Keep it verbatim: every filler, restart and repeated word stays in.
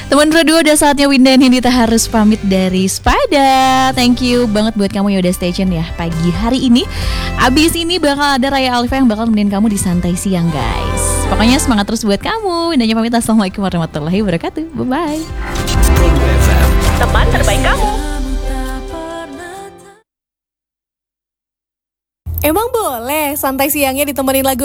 Teman berdua, udah saatnya Winda dan Nindita harus pamit dari Spada. Thank you banget buat kamu yang udah stay tune ya pagi hari ini. Abis ini bakal ada Raya Alifa yang bakal nemenin kamu di santai siang guys. Pokoknya semangat terus buat kamu. Windanya pamit, assalamualaikum warahmatullahi wabarakatuh. Bye bye. Teman terbaik kamu. Emang boleh santai siangnya ditemenin lagu